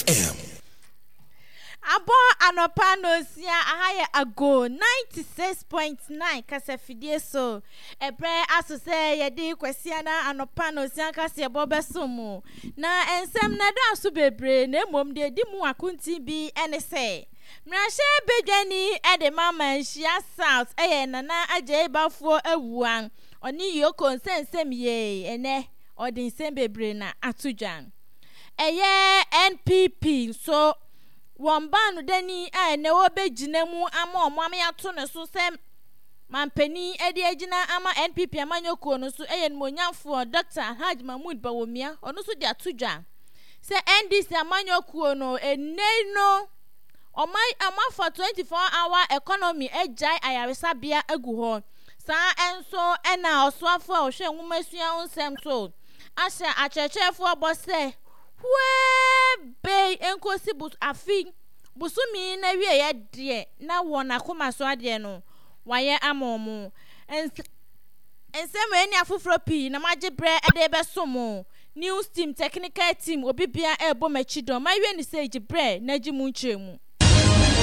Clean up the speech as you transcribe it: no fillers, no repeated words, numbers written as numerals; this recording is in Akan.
Abo anopa no sia ahaye ago 96.9 kasafidie so ebre asose yedi kwasia na anopa no sia kase bobesomu na ensem na do aso bebre na emom de di mu akunti bi ene se mrahye bedwani ede mama nhia south nana aje bafo awuan oni yoko nsensem ye ene odin sem bebre na atudwan NPP so Wambanu deni ne obegina mu ama omame ato ne so sem mampani edi agina ama NPP amanyoko no so nmonyamfo Dr. Alhaji Mahmood Bawumia ono so dia tudwa se NDC amanyoko no no amafa 24-hour economy ejai ayaresabia agu ho sa enso na osoafo a ohwe nwumasua onsem so asha achechefo obose be enkosi afi busumi na wie ye de na wona koma so ade no waye amomo ensem eni afufro pi na magebre ede be somo news team technical team obibia ebo machido ma wie ni say gibre na gimu nchemu